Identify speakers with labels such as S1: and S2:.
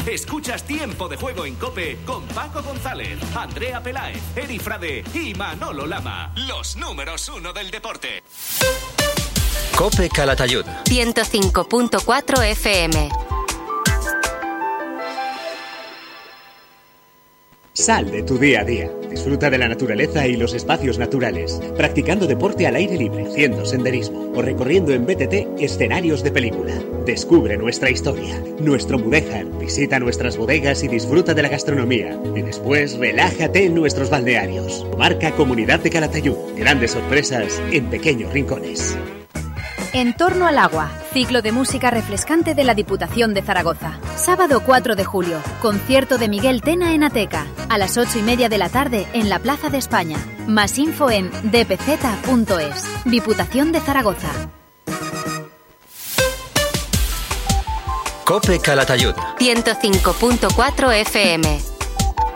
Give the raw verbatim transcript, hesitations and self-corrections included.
S1: Escuchas Tiempo de Juego en COPE con Paco González, Andrea Peláez, Eri Frade y Manolo Lama. Los números uno del deporte.
S2: COPE Calatayud.
S3: ciento cinco punto cuatro F M.
S4: Sal de tu día a día. Disfruta de la naturaleza y los espacios naturales, practicando deporte al aire libre, haciendo senderismo o recorriendo en B T T escenarios de película. Descubre nuestra historia, nuestro Mudéjar, visita nuestras bodegas y disfruta de la gastronomía. Y después relájate en nuestros balnearios. Marca Comunidad de Calatayud. Grandes sorpresas en pequeños rincones.
S5: En torno al agua, ciclo de música refrescante de la Diputación de Zaragoza. Sábado cuatro de julio, concierto de Miguel Tena en Ateca, a las ocho y media de la tarde en la Plaza de España. Más info en d p z punto es. Diputación de Zaragoza.
S2: COPE Calatayud.
S3: ciento cinco punto cuatro F M.